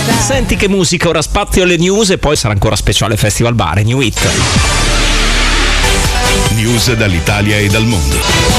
Senti che musica, ora spazio alle news e poi sarà ancora speciale Festival Bar, New Hit. News dall'Italia e dal mondo.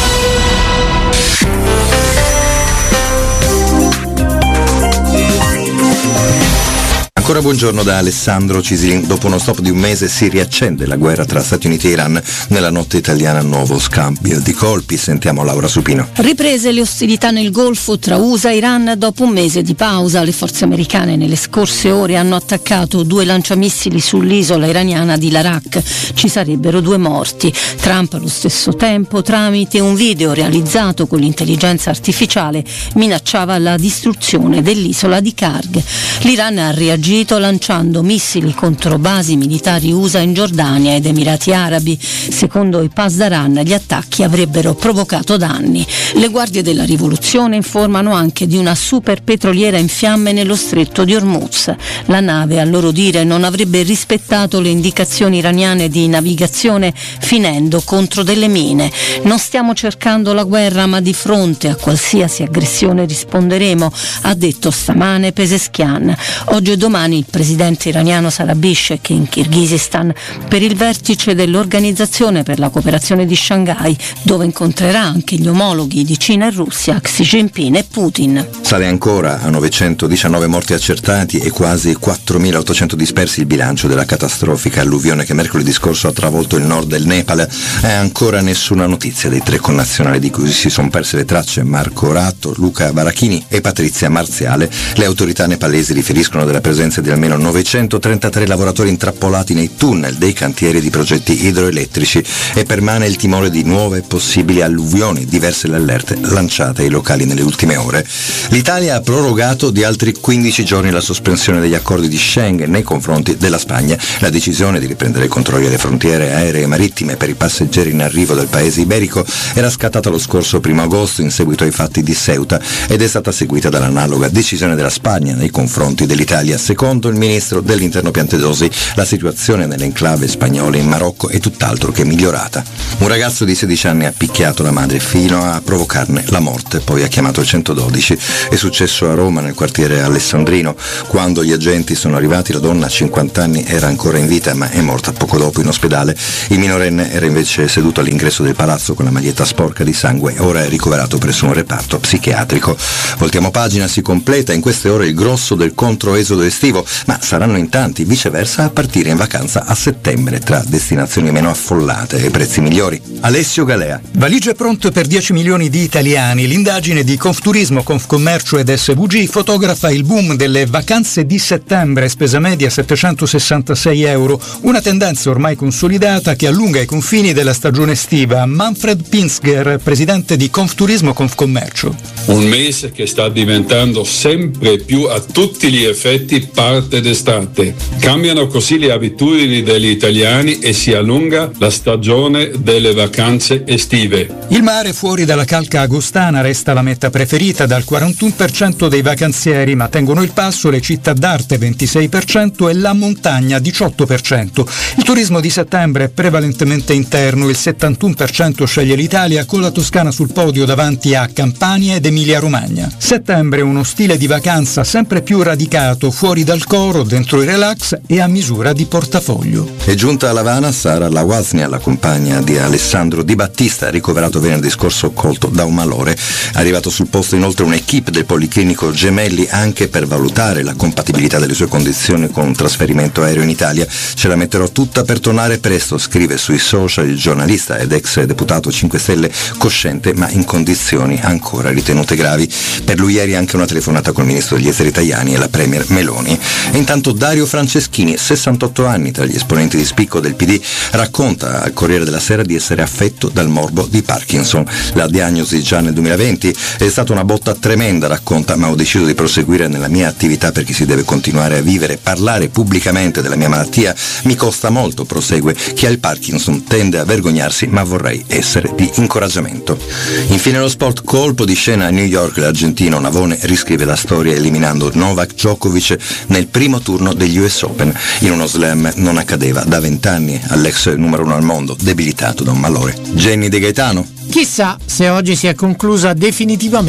Ancora buongiorno da Alessandro Cisilin. Dopo uno stop di un mese si riaccende la guerra tra Stati Uniti e Iran. Nella notte italiana nuovo scambio di colpi. Sentiamo Laura Supino. Riprese le ostilità nel Golfo tra USA e Iran dopo un mese di pausa. Le forze americane nelle scorse ore hanno attaccato 2 lanciamissili sull'isola iraniana di Larak. Ci sarebbero 2 morti. Trump allo stesso tempo, tramite un video realizzato con l'intelligenza artificiale, minacciava la distruzione dell'isola di Karg. L'Iran ha reagito lanciando missili contro basi militari USA in Giordania ed Emirati Arabi. Secondo il Pasdaran gli attacchi avrebbero provocato danni. Le guardie della rivoluzione informano anche di una super petroliera in fiamme nello stretto di Hormuz. La nave, a loro dire, non avrebbe rispettato le indicazioni iraniane di navigazione, finendo contro delle mine. Non stiamo cercando la guerra, ma di fronte a qualsiasi aggressione risponderemo, ha detto stamane Pezeshkian. Oggi e domani il presidente iraniano sarà a Bishkek in Kirghizistan per il vertice dell'Organizzazione per la cooperazione di Shanghai, dove incontrerà anche gli omologhi di Cina e Russia, Xi Jinping e Putin. Sale ancora a 919 morti accertati e quasi 4.800 dispersi il bilancio della catastrofica alluvione che mercoledì scorso ha travolto il nord del Nepal. E ancora nessuna notizia dei 3 connazionali di cui si sono perse le tracce: Marco Ratto, Luca Barachini e Patrizia Marziale. Le autorità nepalesi riferiscono della presenza di almeno 933 lavoratori intrappolati nei tunnel dei cantieri di progetti idroelettrici e permane il timore di nuove possibili alluvioni, diverse le allerte lanciate ai locali nelle ultime ore. L'Italia ha prorogato di altri 15 giorni la sospensione degli accordi di Schengen nei confronti della Spagna. La decisione di riprendere i controlli alle frontiere aeree e marittime per i passeggeri in arrivo dal paese iberico era scattata lo scorso 1 agosto in seguito ai fatti di Ceuta ed è stata seguita dall'analoga decisione della Spagna nei confronti dell'Italia. Secondo il ministro dell'Interno Piantedosi, la situazione nell'enclave spagnola in Marocco è tutt'altro che migliorata. Un ragazzo di 16 anni ha picchiato la madre fino a provocarne la morte, poi ha chiamato il 112. È successo a Roma, nel quartiere Alessandrino. Quando gli agenti sono arrivati, la donna a 50 anni era ancora in vita, ma è morta poco dopo in ospedale. Il minorenne era invece seduto all'ingresso del palazzo con la maglietta sporca di sangue e ora è ricoverato presso un reparto psichiatrico. Voltiamo pagina, si completa in queste ore il grosso del controesodo estivo, ma saranno in tanti, viceversa, a partire in vacanza a settembre, tra destinazioni meno affollate e prezzi migliori. Alessio Galea. Valigie pronte per 10 milioni di italiani. L'indagine di Confturismo, Confcommercio ed SVG fotografa il boom delle vacanze di settembre, spesa media 766 euro, una tendenza ormai consolidata che allunga i confini della stagione estiva. Manfred Pinsger, presidente di Confturismo, Confcommercio. Un mese che sta diventando sempre più a tutti gli effetti parte d'estate. Cambiano così le abitudini degli italiani e si allunga la stagione delle vacanze estive. Il mare fuori dalla calca agostana resta la meta preferita dal 41% dei vacanzieri, ma tengono il passo le città d'arte 26% e la montagna 18%. Il turismo di settembre è prevalentemente interno, il 71% sceglie l'Italia con la Toscana sul podio davanti a Campania ed Emilia-Romagna. Settembre è uno stile di vacanza sempre più radicato, fuori dal coro, dentro il relax e a misura di portafoglio. È giunta a L'Avana Sara Lawaznia, la compagna di Alessandro Di Battista, ricoverato venerdì scorso colto da un malore. Arrivato sul posto inoltre un'equipe del Policlinico Gemelli anche per valutare la compatibilità delle sue condizioni con un trasferimento aereo in Italia. Ce la metterò tutta per tornare presto, scrive sui social il giornalista ed ex deputato 5 Stelle, cosciente ma in condizioni ancora ritenute gravi. Per lui ieri anche una telefonata col ministro degli esteri Tajani e la premier Meloni. E intanto Dario Franceschini, 68 anni, tra gli esponenti di spicco del PD, racconta al Corriere della Sera di essere affetto dal morbo di Parkinson. La diagnosi già nel 2020 è stata una botta tremenda, racconta, ma ho deciso di proseguire nella mia attività perché si deve continuare a vivere. Parlare pubblicamente della mia malattia mi costa molto, prosegue. Chi ha il Parkinson tende a vergognarsi, ma vorrei essere di incoraggiamento. Infine lo sport, colpo di scena a New York, l'argentino Navone riscrive la storia eliminando Novak Djokovic nel primo turno degli US Open. In uno slam non accadeva da 20 anni all'ex numero 1 al mondo, debilitato da un malore. Jenny De Gaetano. Chissà se oggi si è conclusa definitivamente